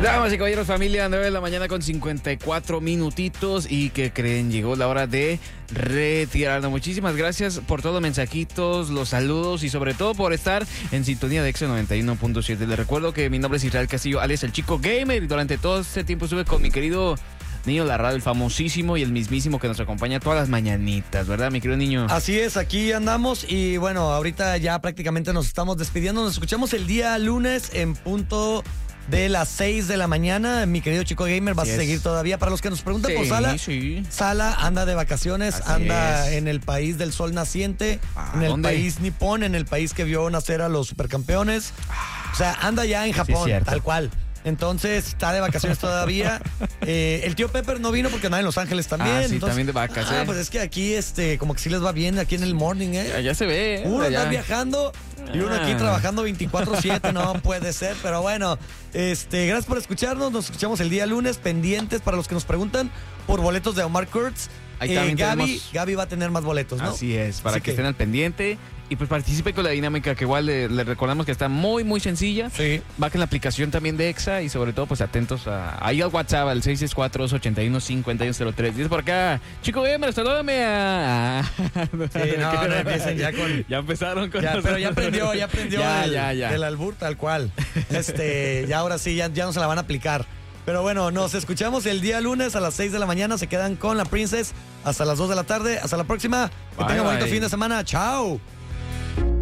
Damas y caballeros, familia, 9 de la mañana con 54 minutitos. ¿Y qué creen? Llegó la hora de retirarnos. Muchísimas gracias por todos los mensajitos, los saludos y sobre todo por estar en sintonía de Exa 91.7. Les recuerdo que mi nombre es Israel Castillo, alias el Chico Gamer, y durante todo este tiempo estuve con mi querido Niño La Radio, el famosísimo y el mismísimo que nos acompaña todas las mañanitas, ¿verdad, mi querido niño? Así es, aquí andamos y bueno, ahorita ya prácticamente nos estamos despidiendo. Nos escuchamos el día lunes en punto de las 6 de la mañana. Mi querido Chico Gamer, vas a seguir todavía. Para los que nos preguntan por Sala, Sala anda de vacaciones, Así anda es. en el país del sol naciente, en el ¿dónde? país nipón, en el país que vio nacer a los supercampeones. O sea, anda ya en Japón, cierto. tal cual. Entonces, está de vacaciones todavía. El tío Pepper no vino porque anda en Los Ángeles también. Sí, Entonces, también de vacas, pues es que aquí, como que sí les va bien aquí en el morning, Ya se ve. Uno ya. anda viajando y uno aquí trabajando 24/7, no puede ser, pero bueno, gracias por escucharnos, nos escuchamos el día lunes, pendientes para los que nos preguntan por boletos de Omar Kurtz. Ahí también tenemos- Gaby va a tener más boletos, ¿no? Así es, para Así que estén al pendiente y pues participe con la dinámica, que igual le recordamos que está muy, muy sencilla. Sí. Bajen la aplicación también de Exa y sobre todo pues atentos ahí al WhatsApp, al 664-281-5103. Dice por acá, Chico Gamer, salúdame a... Sí, no empiecen ya con... Ya empezaron con Ya, pero ya aprendió Ya. el albur tal cual. Ya ahora sí, ya no se la van a aplicar. Pero bueno, nos escuchamos el día lunes a las 6 de la mañana. Se quedan con la Princess hasta las 2 de la tarde. Hasta la próxima. Que Bye, tengan bonito bye. fin de semana. Chao.